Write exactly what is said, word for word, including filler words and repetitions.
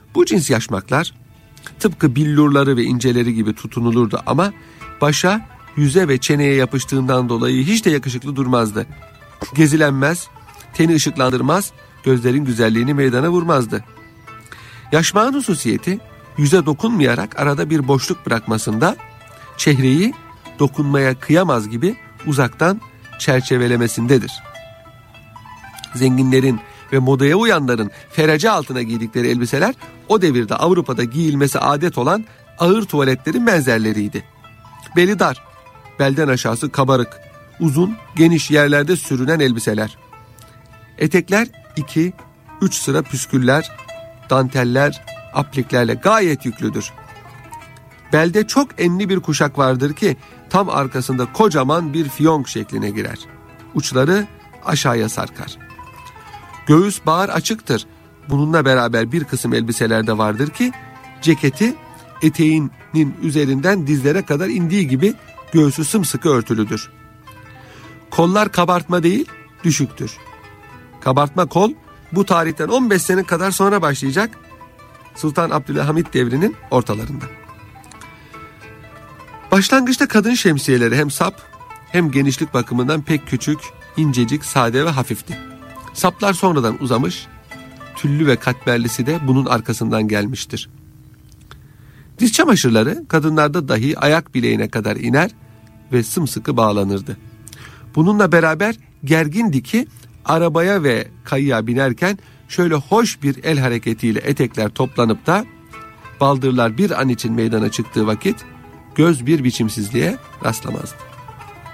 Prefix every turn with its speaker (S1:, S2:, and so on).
S1: Bu cins yaşmaklar tıpkı billurları ve inceleri gibi tutunulurdu ama başa, yüze ve çeneye yapıştığından dolayı hiç de yakışıklı durmazdı. Gezilenmez, teni ışıklandırmaz, gözlerin güzelliğini meydana vurmazdı. Yaşmağın hususiyeti yüze dokunmayarak arada bir boşluk bırakmasında, çehreyi dokunmaya kıyamaz gibi uzaktan çerçevelemesindedir. Zenginlerin ve modaya uyanların ferece altına giydikleri elbiseler o devirde Avrupa'da giyilmesi adet olan ağır tuvaletlerin benzerleriydi. Beli dar, belden aşağısı kabarık, uzun, geniş yerlerde sürünen elbiseler. Etekler iki, üç sıra püsküller, danteller, apliklerle gayet yüklüdür. Belde çok enli bir kuşak vardır ki tam arkasında kocaman bir fiyonk şekline girer. Uçları aşağıya sarkar. Göğüs bağır açıktır. Bununla beraber bir kısım elbiselerde vardır ki ceketi eteğinin üzerinden dizlere kadar indiği gibi göğsü sımsıkı örtülüdür. Kollar kabartma değil, düşüktür. Kabartma kol bu tarihten on beş sene kadar sonra başlayacak, Sultan Abdülhamit devrinin ortalarında. Başlangıçta kadın şemsiyeleri hem sap hem genişlik bakımından pek küçük, incecik, sade ve hafifti. Saplar sonradan uzamış, tüllü ve katmerlisi de bunun arkasından gelmiştir. Diz çamaşırları kadınlarda dahi ayak bileğine kadar iner ve sımsıkı bağlanırdı. Bununla beraber gergin diki arabaya ve kayığa binerken şöyle hoş bir el hareketiyle etekler toplanıp da baldırlar bir an için meydana çıktığı vakit göz bir biçimsizliğe rastlamazdı.